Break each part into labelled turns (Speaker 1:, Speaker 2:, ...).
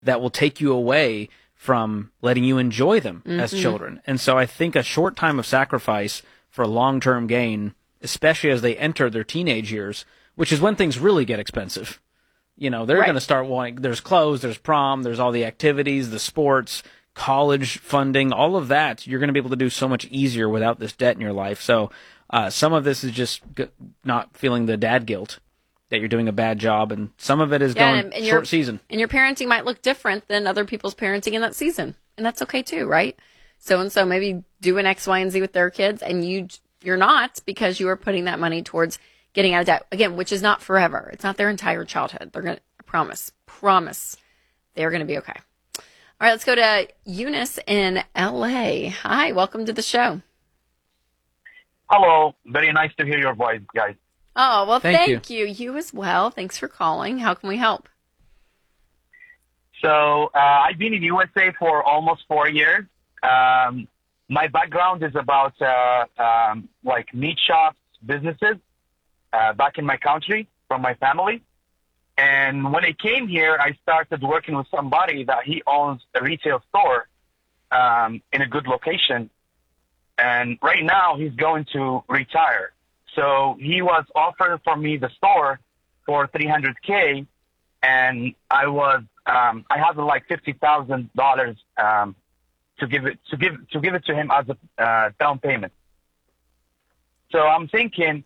Speaker 1: that will take you away from letting you enjoy them as children. And so I think a short time of sacrifice for long-term gain, especially as they enter their teenage years, which is when things really get expensive. They're going to start wanting, there's clothes, there's prom, there's all the activities, the sports, college funding, all of that. You're going to be able to do so much easier without this debt in your life. So some of this is just not feeling the dad guilt that you're doing a bad job, and some of it is going and short season.
Speaker 2: And your parenting might look different than other people's parenting in that season, and that's okay too, right? So-and-so maybe doing X, Y, and Z with their kids, and you're not, because you are putting that money towards getting out of debt, again, which is not forever. It's not their entire childhood. They're going to, promise, they're going to be okay. All right, let's go to Eunice in L.A. Hi, welcome to the show.
Speaker 3: Hello. Very nice to hear your voice, guys.
Speaker 2: Oh, well, thank you. You as well. Thanks for calling. How can we help?
Speaker 3: So I've been in USA for almost 4 years. My background is about like meat shops, businesses back in my country from my family. And when I came here, I started working with somebody that he owns a retail store in a good location. And right now he's going to retire. So he was offering for me the store for $300K, and I had like $50,000 to give it to him as a down payment. So I'm thinking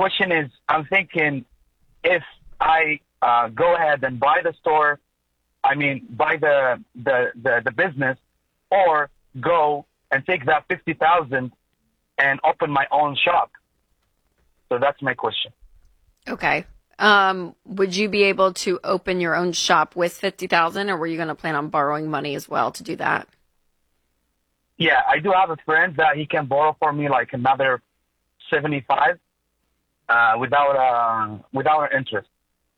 Speaker 3: if I go ahead and buy the store, buy the business, or go and take that $50,000 and open my own shop. So that's my question.
Speaker 2: Okay. Would you be able to open your own shop with $50,000, or were you going to plan on borrowing money as well to do that?
Speaker 3: Yeah, I do have a friend that he can borrow for me like another $75 without interest.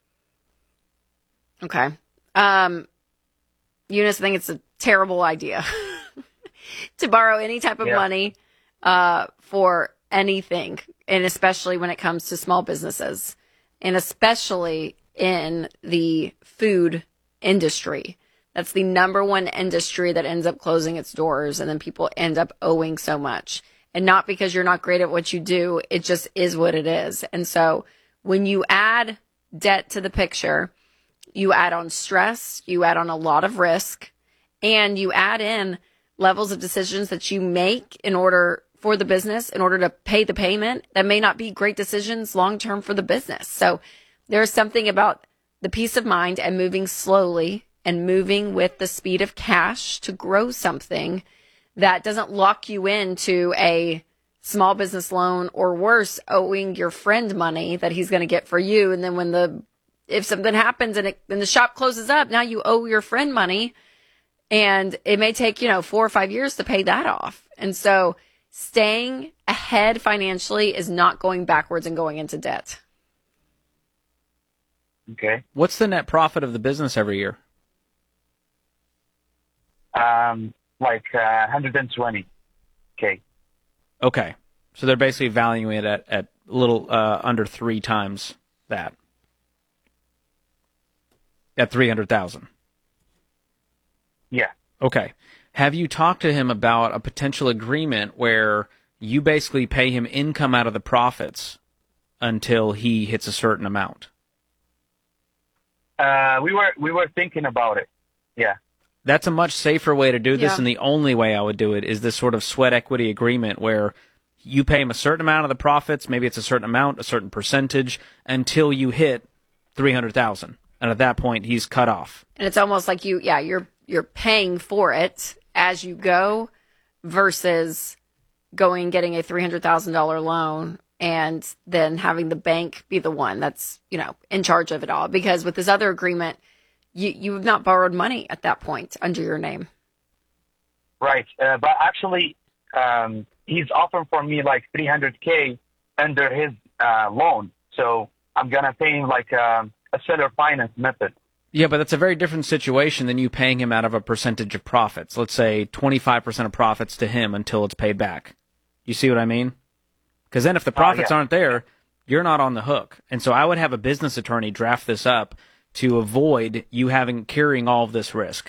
Speaker 2: Okay. Eunice, I think it's a terrible idea to borrow any type of money for anything, and especially when it comes to small businesses, and especially in the food industry. That's the number one industry that ends up closing its doors, and then people end up owing so much. And not because you're not great at what you do, it just is what it is. And so when you add debt to the picture, you add on stress, you add on a lot of risk, and you add in levels of decisions that you make in order for the business, in order to pay the payment, that may not be great decisions long-term for the business. So there's something about the peace of mind and moving slowly and moving with the speed of cash to grow something that doesn't lock you into a small business loan, or worse, owing your friend money that he's going to get for you. And then if something happens and the shop closes up, now you owe your friend money, and it may take, 4 or 5 years to pay that off. And so staying ahead financially is not going backwards and going into debt.
Speaker 3: Okay.
Speaker 1: What's the net profit of the business every year?
Speaker 3: Like 120K.
Speaker 1: Okay. So they're basically valuing it at a little under 3 times that. At 300,000.
Speaker 3: Yeah.
Speaker 1: Okay. Have you talked to him about a potential agreement where you basically pay him income out of the profits until he hits a certain amount?
Speaker 3: We were thinking about it. Yeah.
Speaker 1: That's a much safer way to do this, and the only way I would do it is this sort of sweat equity agreement where you pay him a certain amount of the profits, maybe it's a certain amount, a certain percentage, until you hit 300,000. And at that point, he's cut off.
Speaker 2: And it's almost like you're paying for it as you go, versus going and getting a $300,000 loan and then having the bank be the one that's, in charge of it all. Because with this other agreement, you have not borrowed money at that point under your name.
Speaker 3: Right. But actually, he's offering for me like $300K under his loan. So I'm going to pay him like a seller finance method.
Speaker 1: Yeah, but that's a very different situation than you paying him out of a percentage of profits. Let's say 25% of profits to him until it's paid back. You see what I mean? Because then if the profits aren't there, you're not on the hook. And so I would have a business attorney draft this up to avoid you carrying all of this risk.